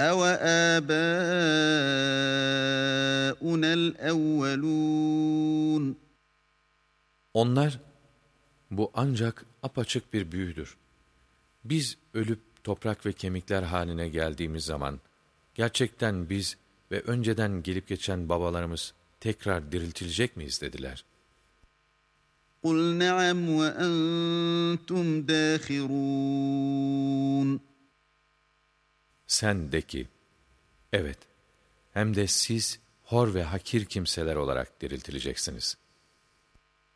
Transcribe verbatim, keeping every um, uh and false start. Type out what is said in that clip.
أَوَآبَاؤُنَا الْأَوَّلُونَ Onlar, bu ancak apaçık bir büyüdür. Biz ölüp toprak ve kemikler haline geldiğimiz zaman, gerçekten biz ve önceden gelip geçen babalarımız tekrar diriltilecek miyiz dediler. قُلْ نَعَمْ وَأَنْتُمْ دَاخِرُونَ Sen de ki, evet, hem de siz hor ve hakir kimseler olarak diriltileceksiniz.